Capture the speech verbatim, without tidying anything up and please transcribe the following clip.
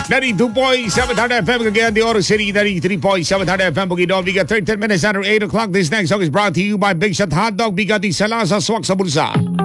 ninety-two point seven Hard F M, Cagayan de Oro City, ninety-three point seven Hard F M, Bukidnon. Bigat thirteen minutes under eight o'clock. This next song is brought to you by Big Shot Hotdog. Bigat di sala sa swak sa bulsa.